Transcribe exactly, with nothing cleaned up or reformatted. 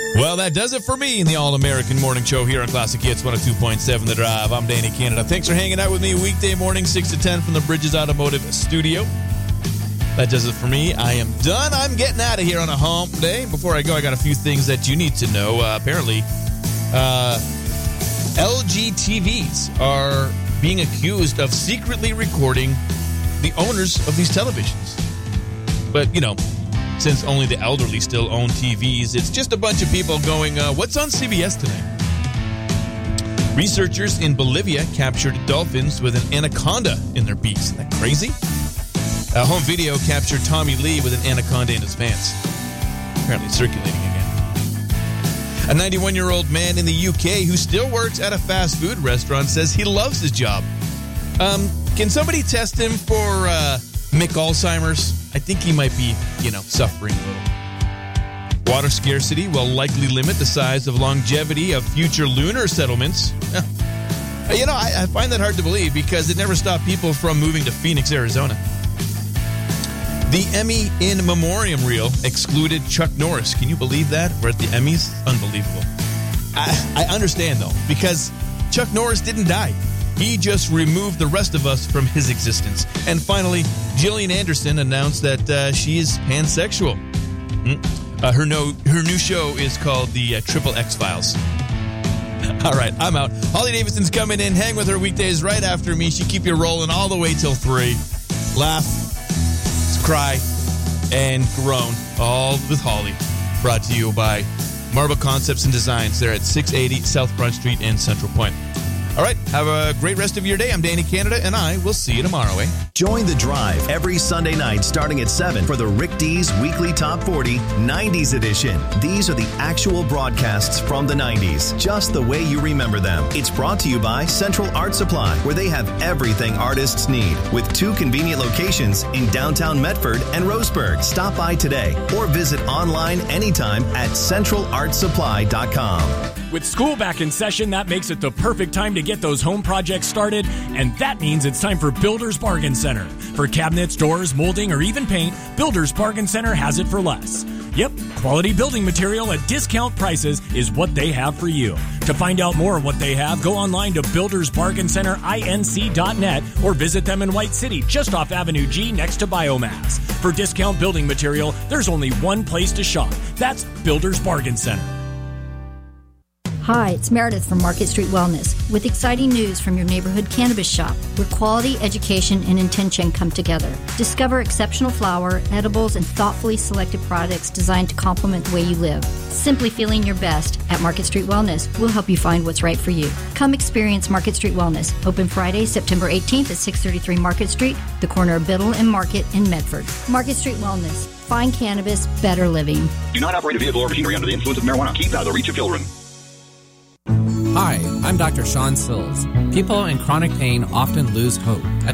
Well, that does it for me in the All-American Morning Show here on Classic Hits one oh two point seven The Drive. I'm Danny Canada. Thanks for hanging out with me weekday morning, six to ten from the Bridges Automotive Studio. That does it for me. I am done. I'm getting out of here on a hump day. Before I go, I got a few things that you need to know. Uh, apparently, uh, L G T Vs are being accused of secretly recording the owners of these televisions. But, you know, since only the elderly still own T Vs, it's just a bunch of people going, uh, what's on C B S tonight? Researchers in Bolivia captured dolphins with an anaconda in their beaks. Isn't that crazy? A home video captured Tommy Lee with an anaconda in his pants. Apparently circulating again. A ninety-one-year-old man in the U K who still works at a fast food restaurant says he loves his job. Um, can somebody test him for uh, Mick Alzheimer's? I think he might be, you know, suffering a little. Water scarcity will likely limit the size of longevity of future lunar settlements. You know, I, I find that hard to believe because it never stopped people from moving to Phoenix, Arizona. The Emmy in Memoriam reel excluded Chuck Norris. Can you believe that? We're at the Emmys? Unbelievable. I, I understand, though, because Chuck Norris didn't die. He just removed the rest of us from his existence. And finally, Gillian Anderson announced that uh, she is pansexual. Mm. Uh, her, no, her new show is called The uh, Triple X Files. All right, I'm out. Holly Davidson's coming in. Hang with her weekdays right after me. She keep you rolling all the way till three. Laugh, cry, and groan, all with Holly. Brought to you by Marble Concepts and Designs. They're at six eighty South Front Street in Central Point. All right, have a great rest of your day. I'm Danny Canada, and I will see you tomorrow, eh? Join The Drive every Sunday night starting at seven for the Rick D's Weekly Top forty nineties edition. These are the actual broadcasts from the nineties, just the way you remember them. It's brought to you by Central Art Supply, where they have everything artists need, with two convenient locations in downtown Medford and Roseburg. Stop by today or visit online anytime at central art supply dot com. With school back in session, that makes it the perfect time to get those home projects started, and that means it's time for Builder's Bargain Center. For cabinets, doors, molding, or even paint, Builder's Bargain Center has it for less. Yep, quality building material at discount prices is what they have for you. To find out more of what they have, go online to builders bargain center inc dot net or visit them in White City, just off Avenue G next to Biomass. For discount building material, there's only one place to shop. That's Builder's Bargain Center. Hi, it's Meredith from Market Street Wellness with exciting news from your neighborhood cannabis shop where quality, education, and intention come together. Discover exceptional flower, edibles, and thoughtfully selected products designed to complement the way you live. Simply feeling your best at Market Street Wellness will help you find what's right for you. Come experience Market Street Wellness. Open Friday, September eighteenth at six thirty-three Market Street, the corner of Biddle and Market in Medford. Market Street Wellness. Fine cannabis, better living. Do not operate a vehicle or machinery under the influence of marijuana. Keep out of the reach of children. Hi, I'm Doctor Sean Sills. People in chronic pain often lose hope.